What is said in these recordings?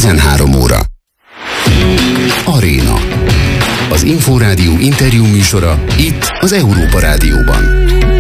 13 óra. Aréna. Az Inforádió interjú műsora itt az Európa Rádióban.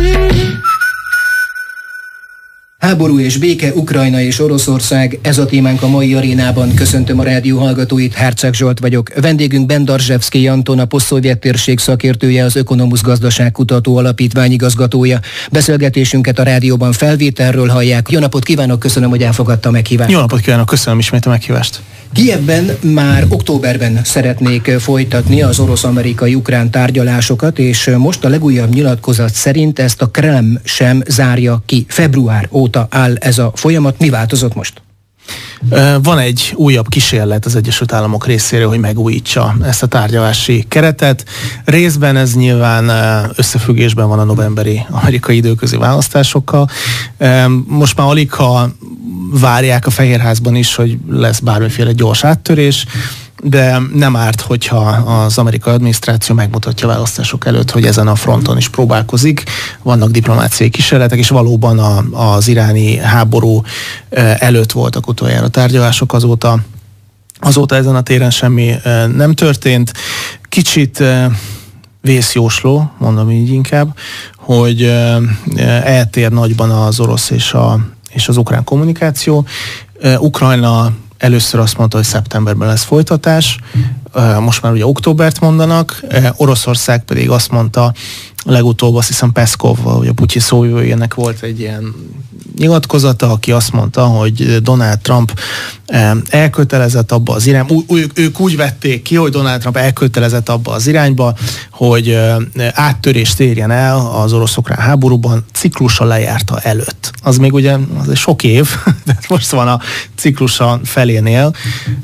Háború és béke, Ukrajna és Oroszország, ez a témánk a mai arénában. Köszöntöm a rádió hallgatóit, Herceg Zsolt vagyok. Vendégünk Bendarzsevszkij Anton, a posztszovjet térség szakértője, az Ökonomusz Gazdaságkutató Alapítvány igazgatója. Beszélgetésünket a rádióban felvételről hallják. Jó napot kívánok, köszönöm, hogy elfogadta a meghívást. Jó napot kívánok, köszönöm ismét a meghívást. Kijevben már októberben szeretnék folytatni az orosz-amerikai-ukrán tárgyalásokat, és most a legújabb nyilatkozat szerint ezt a Kreml sem zárja ki. Február óta áll ez a folyamat. Mi változott most? Van egy újabb kísérlet az Egyesült Államok részéről, hogy megújítsa ezt a tárgyalási keretet. Részben ez nyilván összefüggésben van a novemberi amerikai időközi választásokkal. Most már aligha várják a Fehérházban is, hogy lesz bármiféle gyors áttörés, de nem árt, hogyha az amerikai adminisztráció megmutatja a választások előtt, hogy ezen a fronton is próbálkozik. Vannak diplomáciai kísérletek, és valóban az iráni háború előtt voltak utoljára tárgyalások, azóta ezen a téren semmi nem történt. Kicsit vészjósló, mondom így inkább, hogy eltér nagyban az orosz és az ukrán kommunikáció. Ukrajna először azt mondta, hogy szeptemberben lesz folytatás, most már ugye októbert mondanak, Oroszország pedig azt mondta, legutóbb azt hiszem Peszkov, vagy a Putyin szóvivőjének volt egy ilyen nyilatkozata, aki azt mondta, hogy Donald Trump elkötelezett abba az irányba, ők úgy vették ki, hogy Donald Trump elkötelezett abba az irányba, hogy áttörést érjen el az orosz-ukrán háborúban ciklusa lejárta előtt. Az még ugye az sok év, de most van a ciklusa felénél,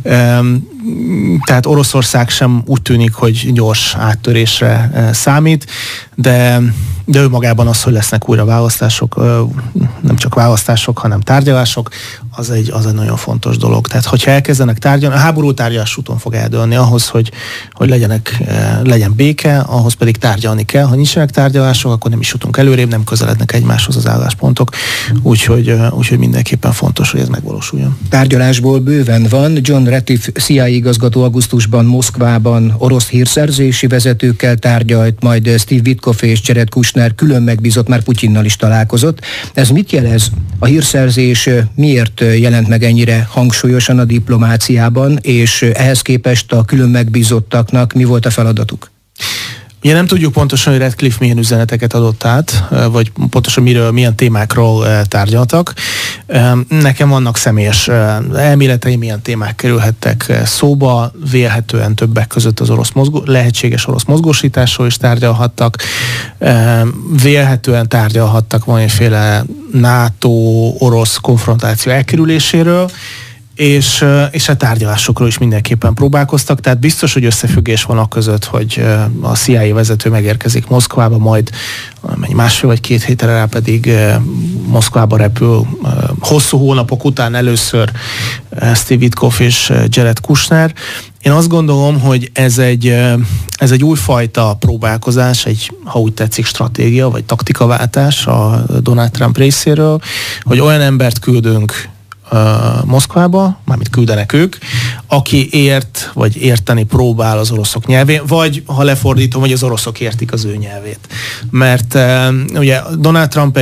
tehát Oroszország sem úgy tűnik, hogy gyors áttörésre számít, de önmagában az, hogy lesznek újra választások, nem csak választások, hanem tárgyalások, az egy nagyon fontos dolog. Tehát, hogyha elkezdenek tárgyalni, a háború tárgyalás úton fog eldőlni ahhoz, hogy legyen béke, ahhoz pedig tárgyalni kell. Ha nincsenek tárgyalások, akkor nem is jutunk előrébb, nem közelednek egymáshoz az álláspontok, úgyhogy mindenképpen fontos, hogy ez megvalósuljon. Tárgyalásból bőven van. John Ratcliffe CIA igazgató augusztusban Moszkvában orosz hírszerzési vezetőkkel tárgyalt, majd Steve Witkoff és Jared Kushner külön megbízott, már Putyinnal is találkozott. Ez mit jelez? A hírszerzés miért jelent meg ennyire hangsúlyosan a diplomáciában, és ehhez képest a külön megbízottaknak mi volt a feladatuk? Ugye nem tudjuk pontosan, hogy Ratcliffe milyen üzeneteket adott át, vagy pontosan milyen témákról tárgyaltak. Nekem vannak személyes elméleteim, milyen témák kerülhettek szóba, vélhetően többek között az lehetséges orosz mozgósításról is tárgyalhattak, vélhetően tárgyalhattak valamiféle NATO-orosz konfrontáció elkerüléséről, és a tárgyalásokról is mindenképpen próbálkoztak, tehát biztos, hogy összefüggés van között, hogy a CIA vezető megérkezik Moszkvába, majd másfél vagy 2 hétre rá pedig Moszkvába repül hosszú hónapok után először Steve Witkoff és Jared Kushner. Én azt gondolom, hogy ez egy újfajta próbálkozás, ha úgy tetszik, stratégia vagy taktikaváltás a Donald Trump részéről, hogy olyan embert küldünk Moszkvába, mármint küldenek ők, aki ért, vagy érteni próbál az oroszok nyelvén, vagy ha lefordítom, hogy az oroszok értik az ő nyelvét. Mert ugye Donald Trump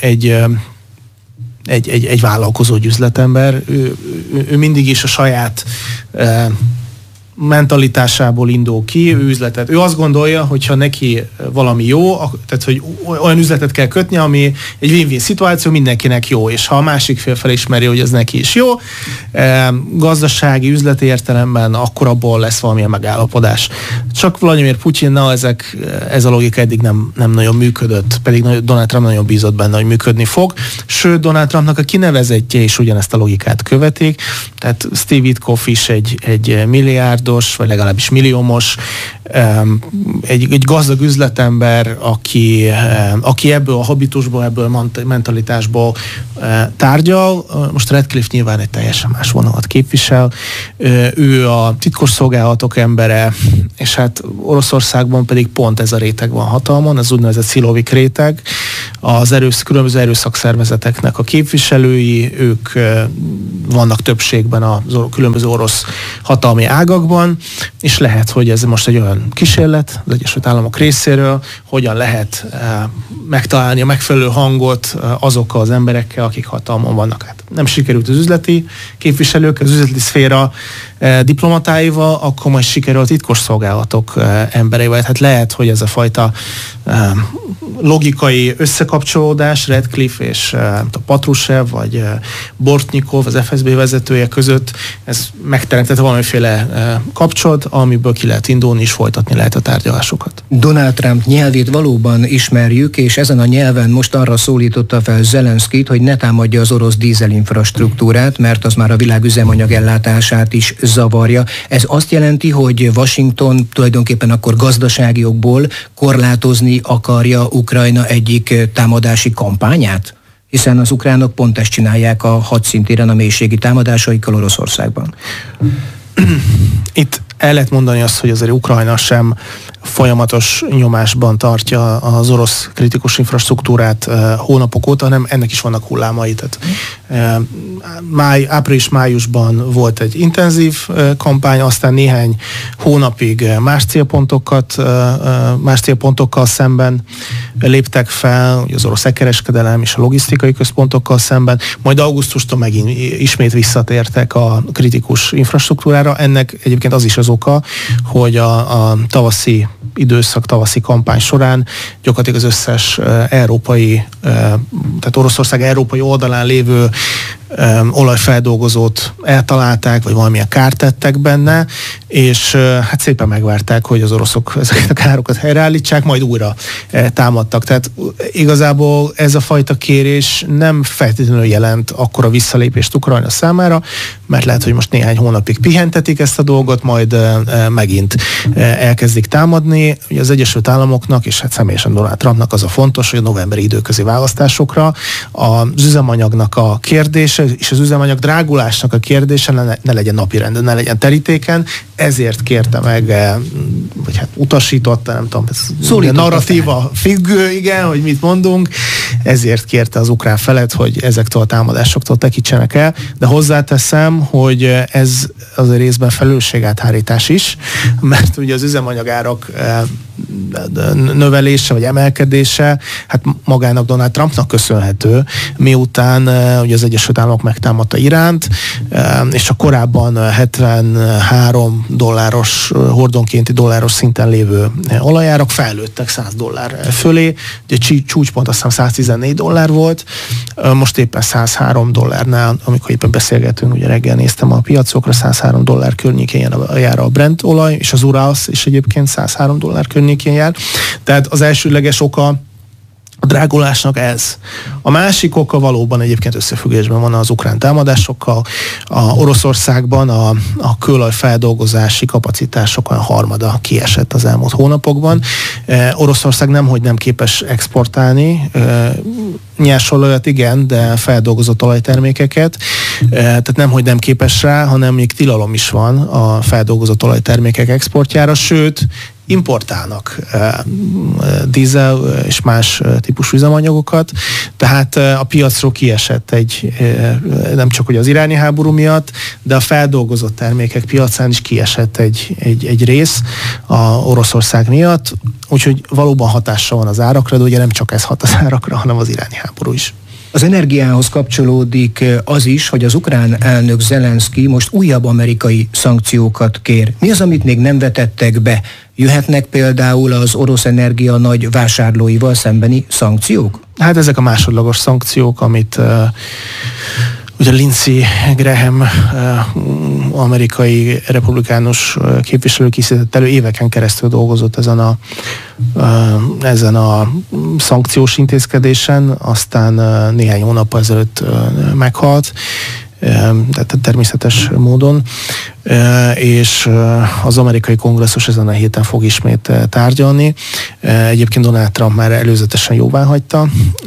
egy vállalkozó üzletember, ő mindig is a saját mentalitásából indul ki, ő azt gondolja, hogyha neki valami jó, tehát hogy olyan üzletet kell kötni, ami egy win-win szituáció, mindenkinek jó, és ha a másik fél felismeri, hogy ez neki is jó, gazdasági, üzleti értelemben, akkor abból lesz valamilyen megállapodás. Csak Vladimir Putyinnal ez a logika eddig nem nagyon működött, pedig Donald Trump nagyon bízott benne, hogy működni fog. Sőt, Donald Trumpnak a kinevezettje is ugyanezt a logikát követik, tehát Steve Witkoff is egy milliárdos, vagy legalábbis milliómos egy gazdag üzletember, aki ebből a habitusból, ebből a mentalitásból tárgyal. Most Ratcliffe nyilván egy teljesen más vonalat képvisel. Ő a titkosszolgálatok embere, és hát Oroszországban pedig pont ez a réteg van hatalmon, az úgynevezett szilovik réteg, az különböző erőszakszervezeteknek a képviselői, ők vannak többségben a különböző orosz hatalmi ágakban, és lehet, hogy ez most egy olyan kísérlet az Egyesült Államok részéről, hogyan lehet megtalálni a megfelelő hangot azokkal az emberekkel, akik hatalmon vannak. Hát nem sikerült az üzleti képviselők, az üzleti szféra diplomatáival, akkor majd sikerül a titkosszolgálatok embereivel. Hát lehet, hogy ez a fajta logikai összekapcsolódás Ratcliffe és Patrushev vagy Bortnyikov, az FSB vezetője között, ez megteremtett valamiféle kapcsolat, amiből ki lehet indulni és folytatni lehet a tárgyalásokat. Donald Trump nyelvét valóban ismerjük, és ezen a nyelven most arra szólította fel Zelenszkit, hogy ne támadja az orosz dízelinfrastruktúrát, mert az már a világ üzemanyag ellátását is zavarja. Ez azt jelenti, hogy Washington tulajdonképpen akkor gazdasági okból korlátozni akarja Ukrajna egyik támadási kampányát? Hiszen az ukránok pont ezt csinálják a hadszintéren a mélységi támadásaikkal Oroszországban. Itt el lehet mondani azt, hogy azért Ukrajna sem folyamatos nyomásban tartja az orosz kritikus infrastruktúrát hónapok óta, hanem ennek is vannak hullámai. Tehát április-májusban volt egy intenzív kampány, aztán néhány hónapig más célpontokkal szemben léptek fel, az orosz kereskedelem és a logisztikai központokkal szemben, majd augusztustól megint ismét visszatértek a kritikus infrastruktúrára. Ennek egyébként az is az oka, hogy a tavaszi kampány során gyakorlatilag az összes európai, tehát Oroszország európai oldalán lévő olajfeldolgozót eltalálták, vagy valamilyen kárt tettek benne, és hát szépen megvárták, hogy az oroszok ezeket a károkat helyreállítsák, majd újra támadtak. Tehát igazából ez a fajta kérés nem feltétlenül jelent akkora visszalépést Ukrajna számára, mert lehet, hogy most néhány hónapig pihentetik ezt a dolgot, majd megint elkezdik támadni. Ugye az Egyesült Államoknak, és hát személyesen Donald Trumpnak az a fontos, hogy a novemberi időközi választásokra az üzemanyagnak a kérdése, és az üzemanyag drágulásnak a kérdése ne legyen napirenden, ne legyen terítéken, ezért kérte meg, vagy hát utasította, nem tudom, ez narratíva függő, igen, hogy mit mondunk, ezért kérte az ukrán felet, hogy ezektől a támadásoktól tekintsenek el, de hozzáteszem, hogy ez az a részben felelősségáthárítás is, mert ugye az üzemanyagárak növelése vagy emelkedése, hát magának Donald Trumpnak köszönhető, miután ugye az Egyesült Államok megtámadta Iránt, és a korábban $73 hordonkénti dolláros szinten lévő olajárak fejlődtek $100 fölé, ugye csúcspont azt hiszem $114 volt, most éppen $103-nál, amikor éppen beszélgetünk, ugye reggel néztem a piacokra, $103 környékén jár a Brent olaj, és az Urals is egyébként $103 környékén jár. Tehát az elsődleges oka a drágulásnak ez. A másik oka valóban egyébként összefüggésben van az ukrán támadásokkal. Oroszországban a kőolaj feldolgozási kapacitások olyan harmada kiesett az elmúlt hónapokban. Oroszország nemhogy nem képes exportálni, nyersolajat igen, de feldolgozott olajtermékeket, tehát nemhogy nem képes rá, hanem még tilalom is van a feldolgozott olajtermékek exportjára, sőt, importálnak dízel és más típusú üzemanyagokat, tehát a piacról kiesett nem csak hogy az iráni háború miatt, de a feldolgozott termékek piacán is kiesett egy rész a Oroszország miatt, úgyhogy valóban hatással van az árakra, de ugye nem csak ez hat az árakra, hanem az iráni háború is. Az energiához kapcsolódik az is, hogy az ukrán elnök Zelenszky most újabb amerikai szankciókat kér. Mi az, amit még nem vetettek be? Jöhetnek például az orosz energia nagy vásárlóival szembeni szankciók? Hát ezek a másodlagos szankciók, amit ugye Lindsey Graham amerikai republikánus képviselő készített elő, éveken keresztül dolgozott ezen a szankciós intézkedésen, aztán néhány hónappal ezelőtt meghalt. tehát természetes módon, és az amerikai kongresszus ezen a héten fog ismét tárgyalni. Egyébként Donald Trump már előzetesen jóváhagyta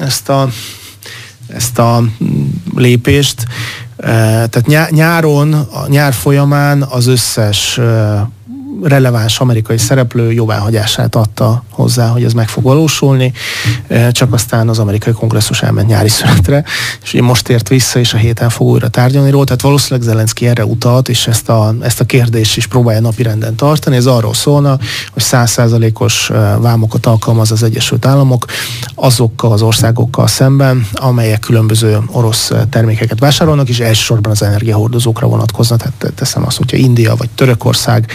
ezt a lépést. Tehát nyár folyamán az összes releváns amerikai szereplő jóváhagyását adta hozzá, hogy ez meg fog valósulni, csak aztán az amerikai kongresszus elment nyári szünetre, és ugye most ért vissza, és a héten fog újra tárgyalni róla, tehát valószínűleg Zelenszky erre utalt, és ezt a kérdést is próbálja napirenden tartani. Ez arról szólna, hogy 100%-os vámokat alkalmaz az Egyesült Államok azokkal az országokkal szemben, amelyek különböző orosz termékeket vásárolnak, és elsősorban az energiahordozókra vonatkoznak. Tehát teszem azt, hogyha India vagy Törökország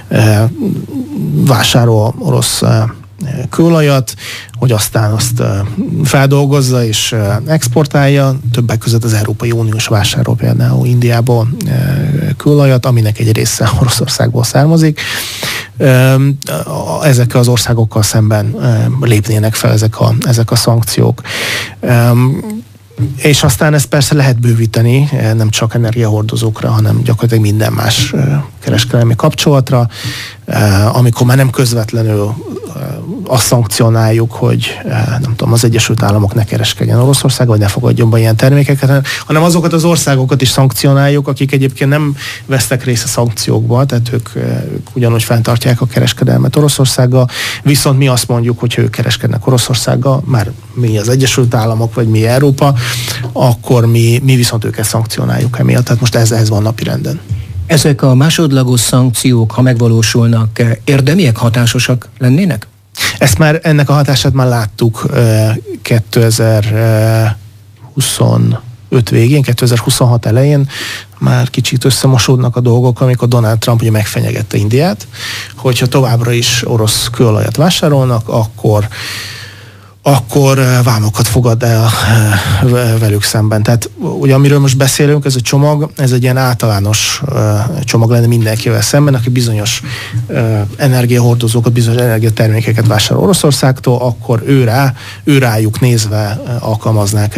vásárol orosz kőolajat, hogy aztán azt feldolgozza és exportálja. Többek között az Európai Uniós vásárol például Indiából kőolajat, aminek egy része Oroszországból származik. Ezekkel az országokkal szemben lépnének fel ezek a szankciók. És aztán ezt persze lehet bővíteni, nem csak energiahordozókra, hanem gyakorlatilag minden más kereskedelmi kapcsolatra, amikor már nem közvetlenül azt szankcionáljuk, hogy nem tudom, az Egyesült Államok ne kereskedjen Oroszországgal, vagy ne fogadjon be ilyen termékeket, hanem azokat az országokat is szankcionáljuk, akik egyébként nem vesztek részt a szankciókba, tehát ők ugyanúgy fenntartják a kereskedelmet Oroszországgal, viszont mi azt mondjuk, hogy ők kereskednek Oroszországgal, már mi az Egyesült Államok, vagy mi Európa, akkor mi viszont őket szankcionáljuk emiatt, tehát most ez van napirenden. Ezek a másodlagos szankciók, ha megvalósulnak, érdemiek, hatásosak lennének? Ennek a hatását már láttuk 2025 végén, 2026 elején, már kicsit összemosódnak a dolgok, amikor Donald Trump ugye megfenyegette Indiát, hogyha továbbra is orosz kőolajat vásárolnak, akkor vámokat fogad el velük szemben. Tehát ugye amiről most beszélünk, ez a csomag, ez egy ilyen általános csomag lenne mindenkivel szemben, aki bizonyos energiahordozókat, bizonyos energiatermékeket vásárol Oroszországtól, akkor ő rájuk nézve alkalmaznák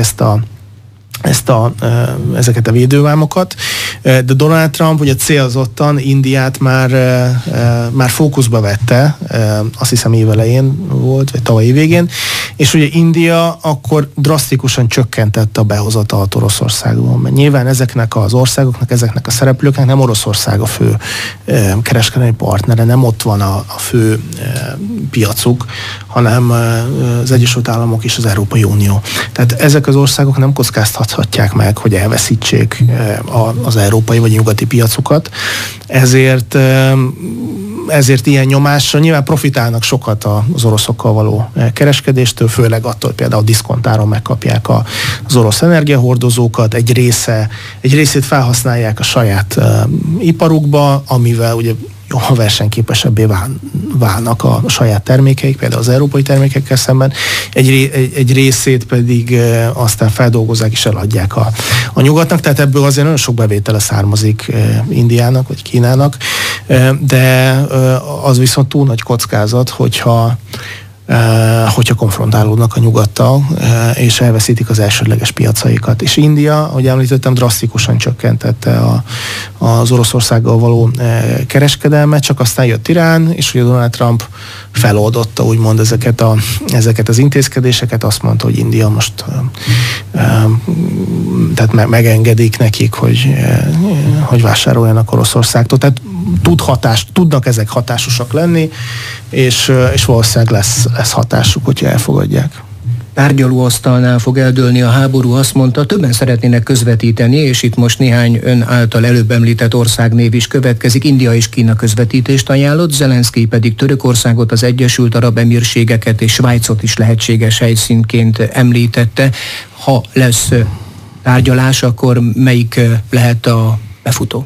ezeket a védővámokat. De Donald Trump ugye célzottan Indiát már fókuszba vette, azt hiszem évelején volt, vagy tavaly végén, és ugye India akkor drasztikusan csökkentette a behozatalt Oroszországból. Mert nyilván ezeknek az országoknak, ezeknek a szereplőknek nem Oroszország a fő kereskedelmi partnere, nem ott van a fő piacuk, hanem az Egyesült Államok és az Európai Unió. Tehát ezek az országok nem kockáztathatják meg, hogy elveszítsék az európai vagy nyugati piacukat. Ezért ilyen nyomásra nyilván profitálnak sokat az oroszokkal való kereskedéstől, főleg attól például diszkontáron megkapják az orosz energiahordozókat, egy részét felhasználják a saját iparukba, amivel ugye jól versenyképesebbé válnak a saját termékeik, például az európai termékekkel szemben, egy részét pedig aztán feldolgozzák és eladják a nyugatnak, tehát ebből azért nagyon sok bevétele származik Indiának vagy Kínának, de az viszont túl nagy kockázat, hogyha konfrontálódnak a nyugattal, és elveszítik az elsődleges piacaikat. És India, ahogy említettem, drasztikusan csökkentette az Oroszországgal való kereskedelmet, csak aztán jött Irán, és ugye Donald Trump feloldotta úgymond ezeket az intézkedéseket, azt mondta, hogy India most tehát megengedik nekik, hogy vásároljanak Oroszországtól. Tehát tudnak ezek hatásosak lenni, és valószínűleg lesz hatásuk, hogyha elfogadják. Tárgyalóasztalnál fog eldőlni a háború, azt mondta, többen szeretnének közvetíteni, és itt most néhány ön által előbb említett országnév is következik. India és Kína közvetítést ajánlott, Zelenszky pedig Törökországot, az Egyesült Arab Emírségeket és Svájcot is lehetséges helyszínként említette. Ha lesz tárgyalás, akkor melyik lehet a befutó?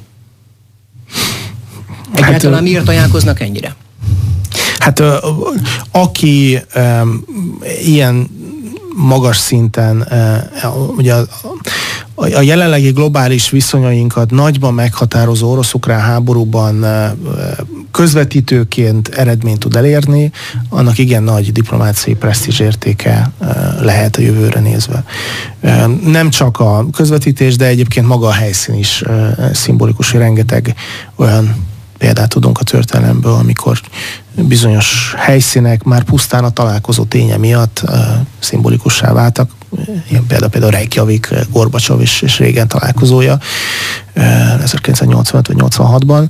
Egyáltalán miért ajánlkoznak ennyire? Hát aki ilyen magas szinten ugye a jelenlegi globális viszonyainkat nagyban meghatározó orosz-ukrán háborúban közvetítőként eredményt tud elérni, annak igen nagy diplomáciai presztízs értéke lehet a jövőre nézve. Nem csak a közvetítés, de egyébként maga a helyszín is szimbolikus, hogy rengeteg olyan példát tudunk a történelemből, amikor bizonyos helyszínek már pusztán a találkozó ténye miatt szimbolikussá váltak. Ilyen például Reykjavik, Gorbacsov és Reagan találkozója 1985 vagy 86-ban.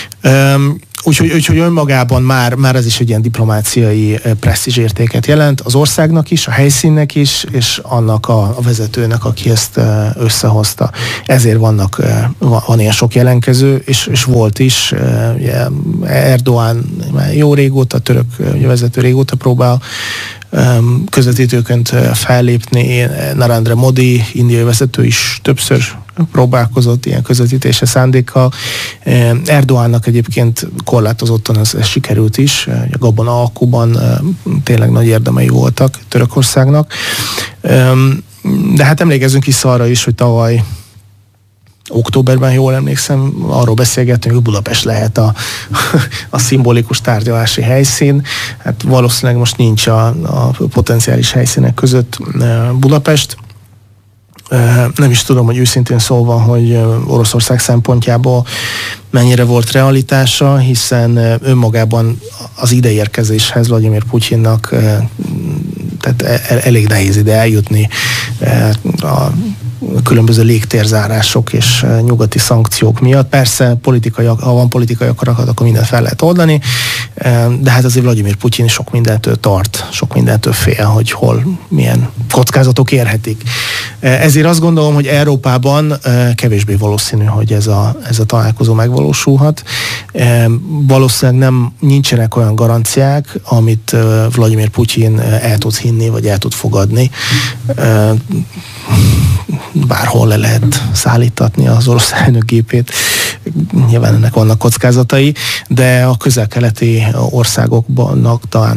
Úgyhogy önmagában már ez is egy ilyen diplomáciai presztízsértéket jelent az országnak is, a helyszínnek is, és annak a vezetőnek, aki ezt összehozta. Ezért van ilyen sok jelenkező, és volt is. Erdoğan már jó régóta, török vezető régóta próbál közvetítőként fellépni, Narendra Modi, indiai vezető is többször próbálkozott ilyen közvetítése szándékkal. Erdoğannak egyébként korlátozottan ez sikerült is. Abban a alkuban tényleg nagy érdemei voltak Törökországnak. De hát emlékezzünk vissza arra is, hogy tavaly októberben, jól emlékszem, arról beszélgettünk, hogy Budapest lehet a szimbolikus tárgyalási helyszín. Hát valószínűleg most nincs a potenciális helyszínek között Budapest. Nem is tudom, hogy őszintén szólva, hogy Oroszország szempontjából mennyire volt realitása, hiszen önmagában az ideérkezéshez Vladimir Putyinnak tehát elég nehéz ide eljutni a különböző légtérzárások és nyugati szankciók miatt. Persze, ha van politikai akarat, akkor mindent fel lehet oldani, de hát azért Vladimir Putyin sok mindentől tart, sok mindentől fél, hogy hol milyen kockázatok érhetik. Ezért azt gondolom, hogy Európában kevésbé valószínű, hogy ez a találkozó megvalósulhat. Valószínűleg nincsenek olyan garanciák, amit Vladimir Putyin el tud hinni, vagy el tud fogadni. Bárhol le lehet szállítatni az orosz elnök gépét. Nyilván ennek vannak kockázatai, de a közel-keleti országokban talán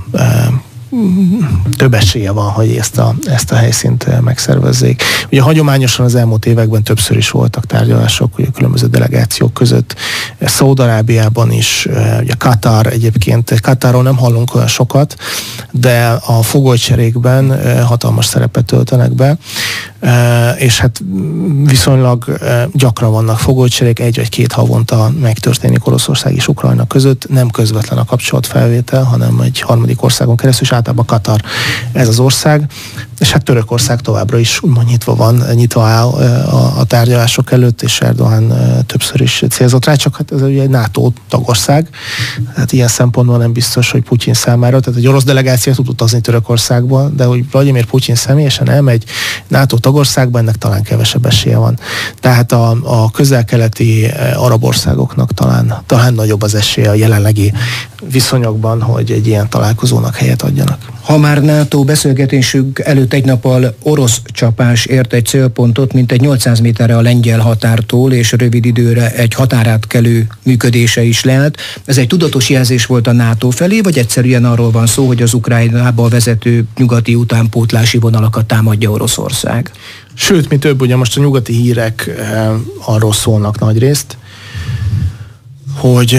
több esélye van, hogy ezt a helyszínt megszervezzék. Ugye hagyományosan az elmúlt években többször is voltak tárgyalások, ugye különböző delegációk között. Szaúd-Arábiában is, ugye Katar egyébként, Katarról nem hallunk olyan sokat, de a fogolycserékben hatalmas szerepet töltenek be, és hát viszonylag gyakran vannak fogolycserék, 1 vagy 2 havonta megtörténik Oroszország és Ukrajna között, nem közvetlen a kapcsolatfelvétel, hanem egy harmadik országon keresztül, és általában Katar ez az ország, és hát Törökország továbbra is úgymond nyitva áll a tárgyalások előtt, és Erdoğan többször is célzott rá, csak hát ez ugye egy NATO tagország, tehát ilyen szempontból nem biztos, hogy Putyin számára, tehát egy orosz delegáció tud utazni Törökországba, de hogy Vladimir Putyin személyesen elmegy NATO tagországba, ennek talán kevesebb esélye van. Tehát a közel-keleti arab országoknak talán nagyobb az esélye a jelenlegi viszonyokban, hogy egy ilyen találkozónak helyet adjanak. Ha már NATO beszélgetésünk előtt egy nappal orosz csapás ért egy célpontot, mint egy 800 méterre a lengyel határtól, és rövid időre egy határátkelő működése is lehet. Ez egy tudatos jelzés volt a NATO felé, vagy egyszerűen arról van szó, hogy az Ukrajnába vezető nyugati utánpótlási vonalakat támadja Oroszország? Sőt, mi több, ugye most a nyugati hírek arról szólnak nagyrészt, hogy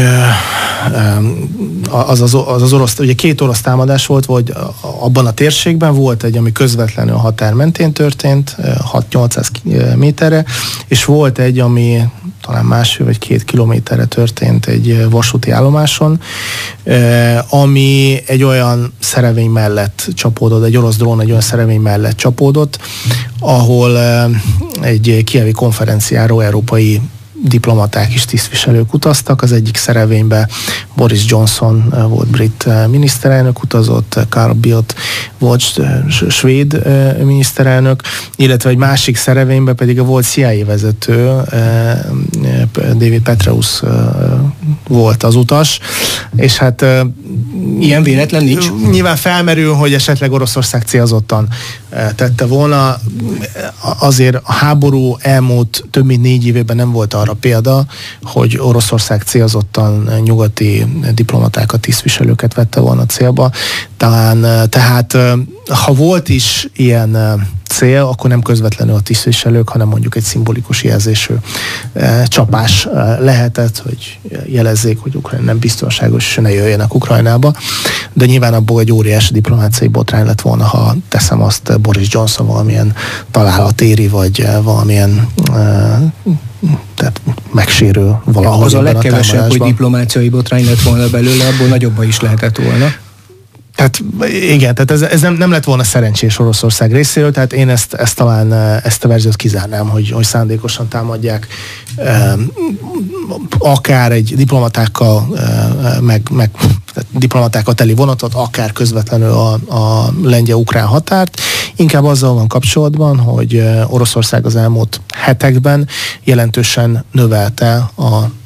az orosz, ugye 2 orosz támadás volt, vagy abban a térségben volt egy, ami közvetlenül a határ mentén történt, 6-800 méterre, és volt egy, ami talán 1,5 vagy 2 kilométerre történt egy vasúti állomáson, ami egy olyan szerevény mellett csapódott, egy orosz drón egy olyan szerevény mellett csapódott, ahol egy kijevi konferenciáról európai diplomaták és tisztviselők utaztak. Az egyik szerevényben Boris Johnson volt brit miniszterelnök utazott, Carl Bildt volt svéd miniszterelnök, illetve egy másik szerevényben pedig a volt CIA vezető, David Petraeus volt az utas, és hát ilyen véletlen nincs. Nyilván felmerül, hogy esetleg Oroszország célzottan tette volna. Azért a háború elmúlt több mint 4 évében nem volt arra példa, hogy Oroszország célzottan nyugati diplomatákat, tisztviselőket vette volna célba. Tehát ha volt is ilyen cél, akkor nem közvetlenül a tisztviselők, hanem mondjuk egy szimbolikus jelzésű csapás lehetett, hogy jelezzék, hogy Ukrajna nem biztonságos, és ne jöjjenek Ukrajnába. De nyilván abból egy óriási diplomáciai botrány lett volna, ha teszem azt, Boris Johnson valamilyen találat éri, vagy valamilyen tehát megsérül valahogy. Az a legkevesebb, hogy diplomáciai botrány lett volna belőle, abból nagyobba is lehetett volna. Tehát igen, tehát ez nem lett volna szerencsés Oroszország részéről, tehát én ezt talán ezt a verziót kizárnám, hogy szándékosan támadják akár egy diplomatákkal diplomatákkal teli vonatot, akár közvetlenül a lengyel-ukrán határt. Inkább azzal van kapcsolatban, hogy Oroszország az elmúlt hetekben jelentősen növelte a